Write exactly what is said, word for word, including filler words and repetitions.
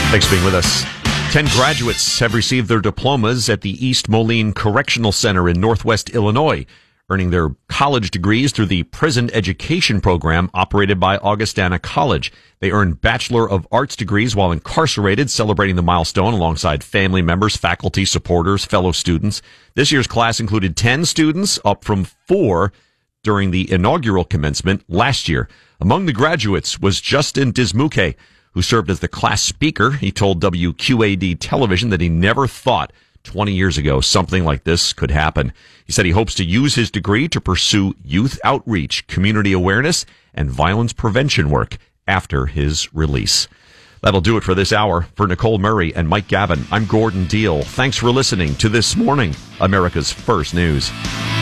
Thanks for being with us. Ten graduates have received their diplomas at the East Moline Correctional Center in Northwest Illinois, earning their college degrees through the prison education program operated by Augustana College. They earned Bachelor of Arts degrees while incarcerated, celebrating the milestone alongside family members, faculty, supporters, fellow students. This year's class included ten students, up from four during the inaugural commencement last year. Among the graduates was Justin Dismuke, who served as the class speaker. He told W Q A D television that he never thought twenty years ago something like this could happen. He said he hopes to use his degree to pursue youth outreach, community awareness, and violence prevention work after his release. That'll do it for this hour. For Nicole Murray and Mike Gavin, I'm Gordon Deal. Thanks for listening to This Morning, America's First News.